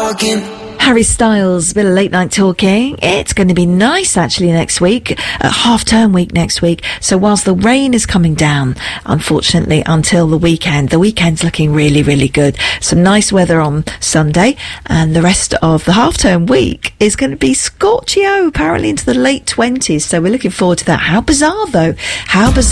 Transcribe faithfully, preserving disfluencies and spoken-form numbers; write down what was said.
talking. Harry Styles, bit of late night talking. It's going to be nice actually next week, uh, half term week next week. So whilst the rain is coming down, unfortunately, until the weekend, the weekend's looking really, really good. Some nice weather on Sunday, and the rest of the half term week is going to be scorchio, apparently into the late twenties. So we're looking forward to that. How bizarre though. How bizarre.